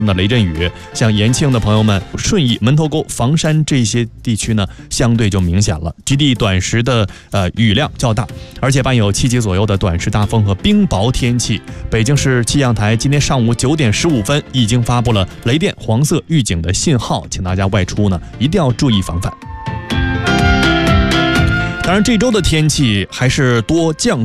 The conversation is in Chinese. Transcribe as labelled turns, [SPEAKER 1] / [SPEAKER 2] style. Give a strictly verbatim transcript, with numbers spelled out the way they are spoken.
[SPEAKER 1] 的雷阵雨，像延庆的朋友们，顺义、门头沟、房山这些地区呢，相对就明显了，局地短时的呃雨量较大，而且伴有七级左右的短时大风和冰雹天气。北京市气象台今天上午九点十五分已经发布了雷电黄色预警的信号，请大家外出呢一定要注意防范。当然，这周的天气还是多降